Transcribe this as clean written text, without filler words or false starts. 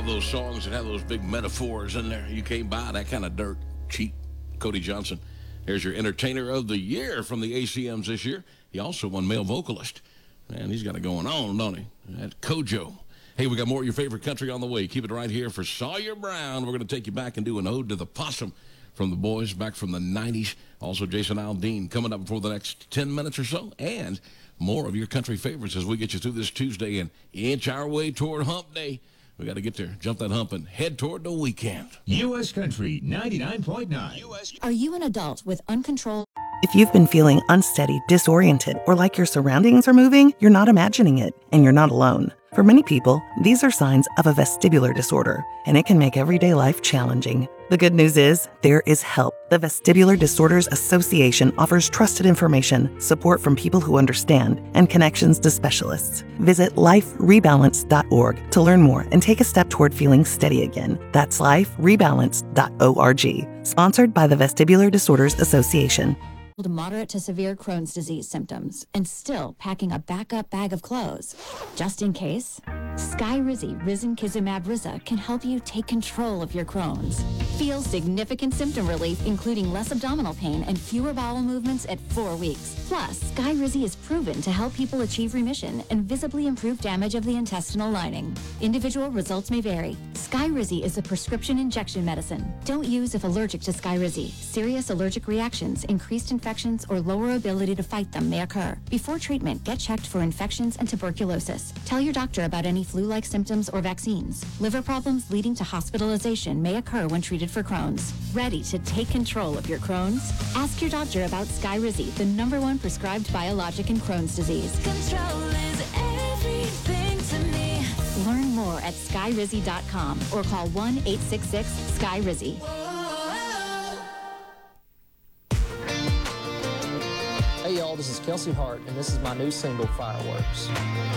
those songs that have those big metaphors in there. You can't buy that kind of dirt cheap. Cody Johnson. Here's your Entertainer of the Year from the ACMs this year. He also won Male Vocalist. Man, he's got it going on, don't he? That's Kojo. Hey, we got more of your favorite country on the way. Keep it right here for Sawyer Brown. We're going to take you back and do an ode to the possum from the boys back from the 90s. Also, Jason Aldean coming up for the next 10 minutes or so. And more of your country favorites as we get you through this Tuesday and inch our way toward Hump Day. We got to get there, jump that hump, and head toward the weekend. U.S. Country 99.9. Are you an adult with uncontrolled... If you've been feeling unsteady, disoriented, or like your surroundings are moving, you're not imagining it, and you're not alone. For many people, these are signs of a vestibular disorder, and it can make everyday life challenging. The good news is, there is help. The Vestibular Disorders Association offers trusted information, support from people who understand, and connections to specialists. Visit liferebalance.org to learn more and take a step toward feeling steady again. That's liferebalance.org. Sponsored by the Vestibular Disorders Association. Moderate to severe Crohn's disease symptoms and still packing a backup bag of clothes just in case? Skyrizi Risankizumab Riza can help you take control of your Crohn's. Feel significant symptom relief, including less abdominal pain and fewer bowel movements at 4 weeks. Plus, Skyrizi is proven to help people achieve remission and visibly improve damage of the intestinal lining. Individual results may vary. Skyrizi is a prescription injection medicine. Don't use if allergic to Skyrizi. Serious allergic reactions, increased infections, or lower ability to fight them may occur. Before treatment, get checked for infections and tuberculosis. Tell your doctor about any flu-like symptoms or vaccines. Liver problems leading to hospitalization may occur when treated for Crohn's. Ready to take control of your Crohn's? Ask your doctor about Skyrizi, the #1 prescribed biologic in Crohn's disease. Control is everything to me. Learn more at skyrizi.com or call 1-866-SKYRIZI. Hey y'all, this is Kelsey Hart, and this is my new single, Fireworks.